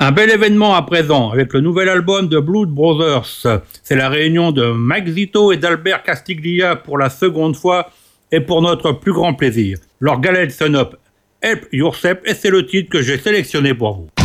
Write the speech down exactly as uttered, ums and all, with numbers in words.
Un bel événement à présent avec le nouvel album de Blues Brothers. C'est la réunion de Mike Zito et d'Albert Castiglia pour la seconde fois et pour notre plus grand plaisir. Leur galette sonop Help Yourself et c'est le titre que j'ai sélectionné pour vous.